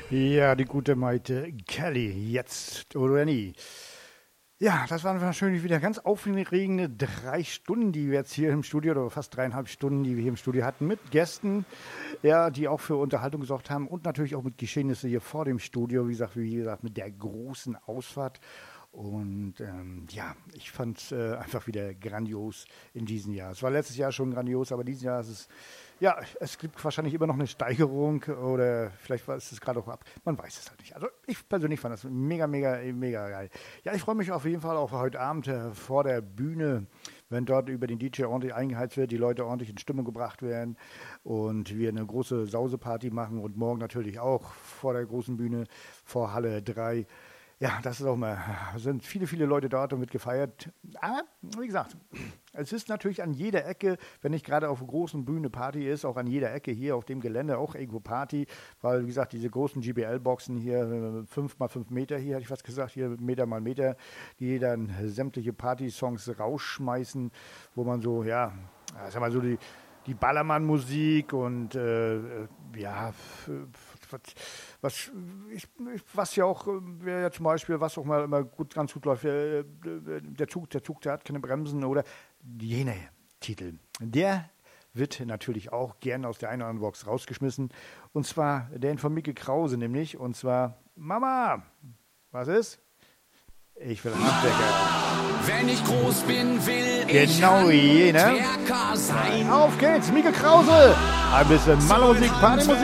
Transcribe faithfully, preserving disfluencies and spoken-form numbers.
Ja, die gute Maite Kelly, jetzt oder nie. Ja, das waren wahrscheinlich wieder ganz aufregende drei Stunden, die wir jetzt hier im Studio, oder fast dreieinhalb Stunden, die wir hier im Studio hatten, mit Gästen, ja, die auch für Unterhaltung gesorgt haben und natürlich auch mit Geschehnissen hier vor dem Studio, wie gesagt, wie gesagt, mit der großen Ausfahrt. Und ähm, ja, ich fand es äh, einfach wieder grandios in diesem Jahr. Es war letztes Jahr schon grandios, aber dieses Jahr ist es, ja, es gibt wahrscheinlich immer noch eine Steigerung oder vielleicht war es gerade auch ab. Man weiß es halt nicht. Also ich persönlich fand das mega, mega, mega geil. Ja, ich freue mich auf jeden Fall auch heute Abend äh, vor der Bühne, wenn dort über den D J ordentlich eingeheizt wird, die Leute ordentlich in Stimmung gebracht werden und wir eine große Sauseparty machen und morgen natürlich auch vor der großen Bühne vor Halle drei. Ja, das ist auch mal, sind viele, viele Leute dort und wird gefeiert. Aber, wie gesagt, es ist natürlich an jeder Ecke, wenn nicht gerade auf einer großen Bühne Party ist, auch an jeder Ecke hier auf dem Gelände auch irgendwo Party, weil, wie gesagt, diese großen G B L-Boxen hier, fünf mal fünf Meter hier, hätte ich fast gesagt, hier Meter mal Meter, die dann sämtliche Party-Songs rausschmeißen, wo man so, ja, sag mal so die, die Ballermann-Musik und, äh, ja, was, was, ich, was ja auch, wäre ja zum Beispiel, was auch mal immer gut, ganz gut läuft, der Zug, der Zug, der hat keine Bremsen oder jene Titel. Der wird natürlich auch gerne aus der einen oder anderen Box rausgeschmissen. Und zwar der von Mieke Krause nämlich. Und zwar, Mama, was ist? Ich will Handwerker. Wenn ich groß bin, will genau ich jene. Handwerker sein. Auf geht's, Mieke Krause. Ein bisschen Malmusik, Partymusik.